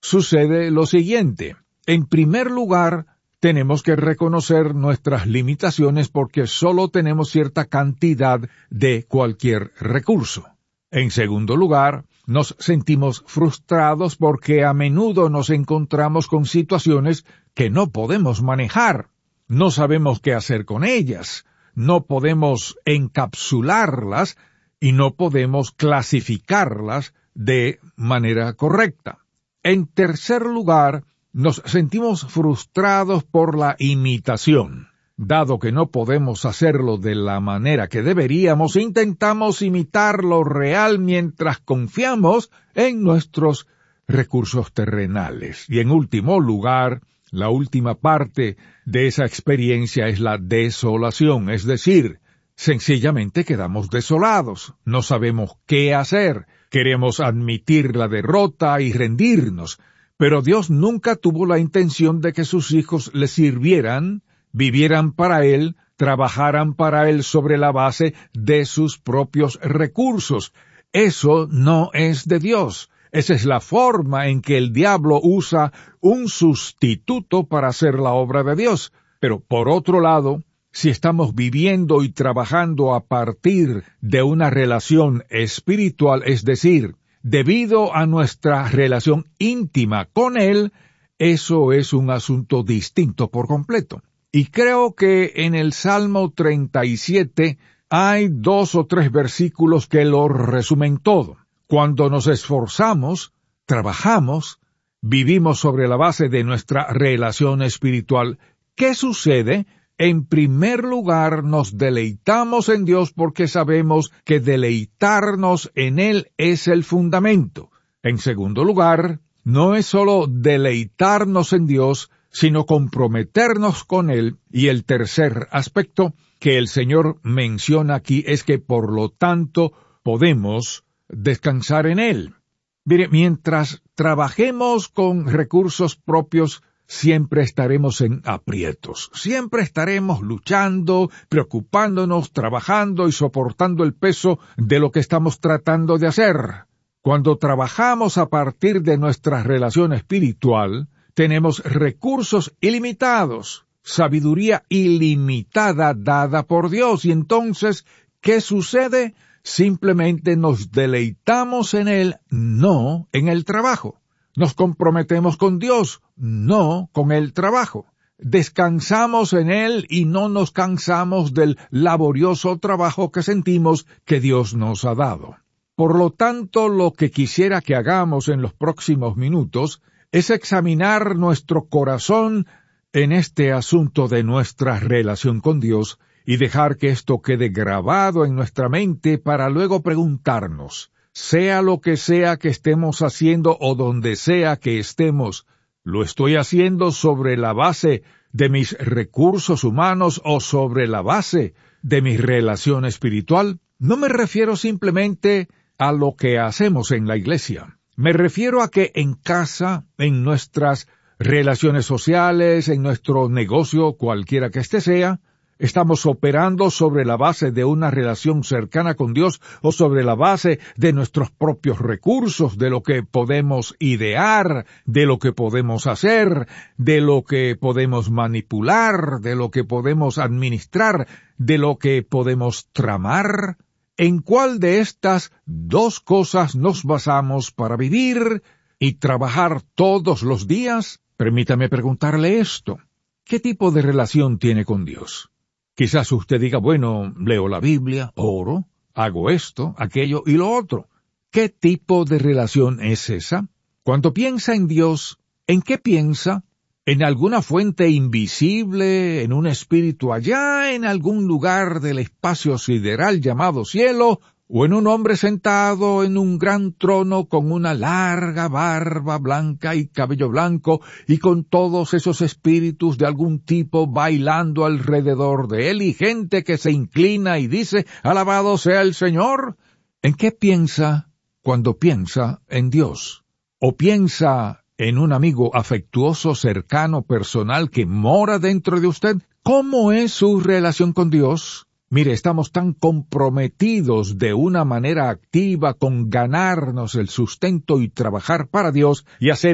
sucede lo siguiente. En primer lugar, tenemos que reconocer nuestras limitaciones porque solo tenemos cierta cantidad de cualquier recurso. En segundo lugar, nos sentimos frustrados porque a menudo nos encontramos con situaciones que no podemos manejar. No sabemos qué hacer con ellas, no podemos encapsularlas y no podemos clasificarlas de manera correcta. En tercer lugar, nos sentimos frustrados por la imitación. Dado que no podemos hacerlo de la manera que deberíamos, intentamos imitar lo real mientras confiamos en nuestros recursos terrenales. Y en último lugar, la última parte de esa experiencia es la desolación, es decir, sencillamente quedamos desolados, no sabemos qué hacer, queremos admitir la derrota y rendirnos. Pero Dios nunca tuvo la intención de que sus hijos le sirvieran, vivieran para Él, trabajaran para Él sobre la base de sus propios recursos. Eso no es de Dios. Esa es la forma en que el diablo usa un sustituto para hacer la obra de Dios. Pero por otro lado, si estamos viviendo y trabajando a partir de una relación espiritual, es decir, debido a nuestra relación íntima con Él, eso es un asunto distinto por completo. Y creo que en el Salmo 37 hay 2 o 3 versículos que lo resumen todo. Cuando nos esforzamos, trabajamos, vivimos sobre la base de nuestra relación espiritual, ¿qué sucede? En primer lugar, nos deleitamos en Dios porque sabemos que deleitarnos en Él es el fundamento. En segundo lugar, no es solo deleitarnos en Dios, sino comprometernos con Él. Y el tercer aspecto que el Señor menciona aquí es que, por lo tanto, podemos descansar en Él. Mire, mientras trabajemos con recursos propios, siempre estaremos en aprietos, siempre estaremos luchando, preocupándonos, trabajando y soportando el peso de lo que estamos tratando de hacer. Cuando trabajamos a partir de nuestra relación espiritual, tenemos recursos ilimitados, sabiduría ilimitada dada por Dios, y entonces, ¿qué sucede? Simplemente nos deleitamos en Él, no en el trabajo. Nos comprometemos con Dios, no con el trabajo. Descansamos en Él y no nos cansamos del laborioso trabajo que sentimos que Dios nos ha dado. Por lo tanto, lo que quisiera que hagamos en los próximos minutos es examinar nuestro corazón en este asunto de nuestra relación con Dios y dejar que esto quede grabado en nuestra mente para luego preguntarnos, sea lo que sea que estemos haciendo o donde sea que estemos, ¿lo estoy haciendo sobre la base de mis recursos humanos o sobre la base de mi relación espiritual? No me refiero simplemente a lo que hacemos en la iglesia. Me refiero a que en casa, en nuestras relaciones sociales, en nuestro negocio, cualquiera que éste sea, ¿estamos operando sobre la base de una relación cercana con Dios o sobre la base de nuestros propios recursos, de lo que podemos idear, de lo que podemos hacer, de lo que podemos manipular, de lo que podemos administrar, de lo que podemos tramar? ¿En cuál de estas dos cosas nos basamos para vivir y trabajar todos los días? Permítame preguntarle esto. ¿Qué tipo de relación tiene con Dios? Quizás usted diga, bueno, leo la Biblia, oro, hago esto, aquello y lo otro. ¿Qué tipo de relación es esa? Cuando piensa en Dios, ¿en qué piensa? ¿En alguna fuente invisible, en un espíritu allá, en algún lugar del espacio sideral llamado cielo, o en un hombre sentado en un gran trono con una larga barba blanca y cabello blanco, y con todos esos espíritus de algún tipo bailando alrededor de él, y gente que se inclina y dice, «Alabado sea el Señor»? ¿En qué piensa cuando piensa en Dios? ¿O piensa en un amigo afectuoso, cercano, personal que mora dentro de usted? ¿Cómo es su relación con Dios? Mire, estamos tan comprometidos de una manera activa con ganarnos el sustento y trabajar para Dios y hacer